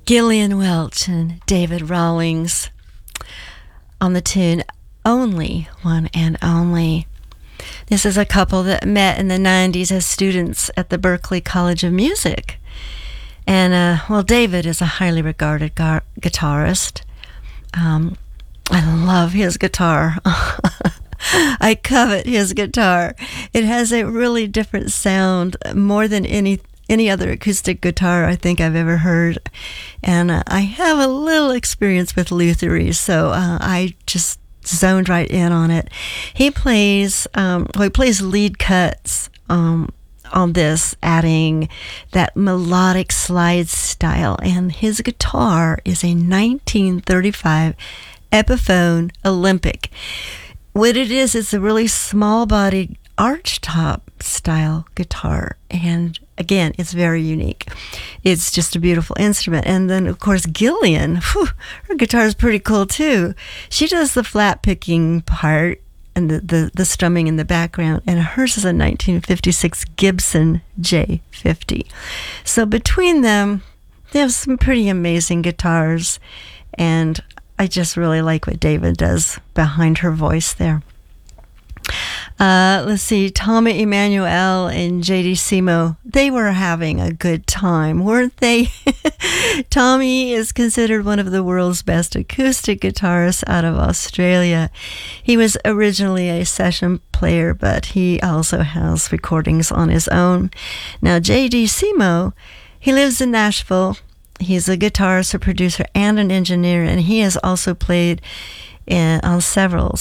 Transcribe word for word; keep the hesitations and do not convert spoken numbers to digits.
Gillian Welch and David Rawlings on the tune Only One and Only. This is a couple that met in the nineties as students at the Berklee College of Music. And, uh, well, David is a highly regarded gar- guitarist. Um, I love his guitar. I covet his guitar. It has a really different sound, more than any any other acoustic guitar I think I've ever heard. And uh, I have a little experience with lutherie, so uh, I just zoned right in on it. He plays, um, well, he plays lead cuts um, on this, adding that melodic slide style. And his guitar is a nineteen thirty-five Epiphone Olympic. What it is, it's a really small-bodied archtop style guitar, and again, it's very unique. It's just a beautiful instrument. And then, of course, Gillian, whew, her guitar is pretty cool too. She does the flat picking part and the, the, the strumming in the background, and hers is a nineteen fifty-six Gibson J fifty. So between them, they have some pretty amazing guitars, and I just really like what David does behind her voice there. Uh, let's see, Tommy Emmanuel and J D Simo, they were having a good time, weren't they? Tommy is considered one of the world's best acoustic guitarists out of Australia. He was originally a session player, but he also has recordings on his own. Now, J D Simo, he lives in Nashville. He's a guitarist, a producer, and an engineer, and he has also played in, on several